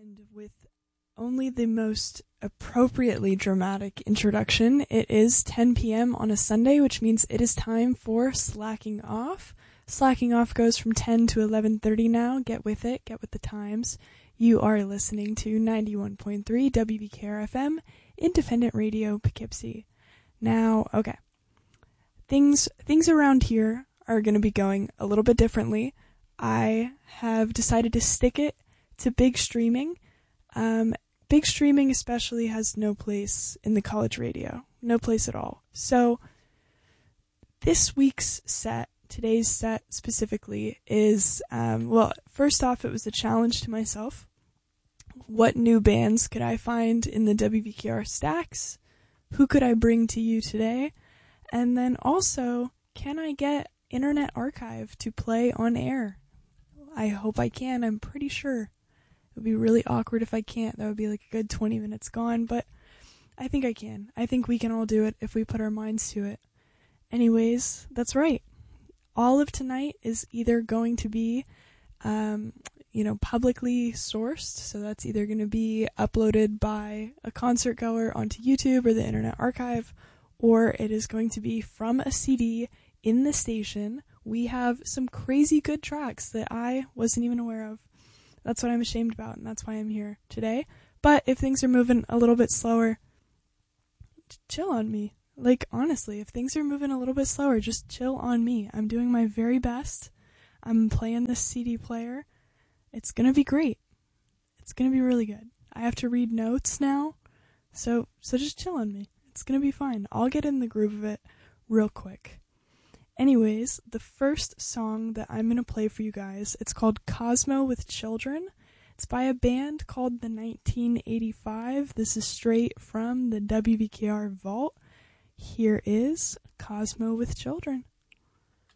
And with only the most appropriately dramatic introduction, it is 10 p.m. on a Sunday, which means it is time for Slacking Off. Slacking Off goes from 10 to 11:30 now. Get with it. Get with the times. You are listening to 91.3 WBKR-FM, Independent Radio, Poughkeepsie. Now, okay. Things around here are going to be going a little bit differently. I have decided to stick it to big streaming. Big streaming especially has no place in the college radio. No place at all. So this week's set, today's set specifically, is, first off, it was a challenge to myself. What new bands could I find in the WBKR stacks? Who could I bring to you today? And then also, can I get Internet Archive to play on air? I hope I can. I'm pretty sure. It would be really awkward if I can't. That would be like a good 20 minutes gone, but I think I can. I think we can all do it if we put our minds to it. Anyways, that's right. All of tonight is either going to be, publicly sourced, so that's either going to be uploaded by a concert goer onto YouTube or the Internet Archive, or it is going to be from a CD in the station. We have some crazy good tracks that I wasn't even aware of. That's what I'm ashamed about, and that's why I'm here today. But if things are moving a little bit slower, chill on me. Like, honestly, if things are moving a little bit slower, just chill on me. I'm doing my very best. I'm playing this CD player. It's gonna be great. It's gonna be really good. I have to read notes now, so just chill on me. It's gonna be fine. I'll get in the groove of it real quick. Anyways, the first song that I'm going to play for you guys, it's called Cosmo with Children. It's by a band called the 1985. This is straight from the WBKR vault. Here is Cosmo with Children.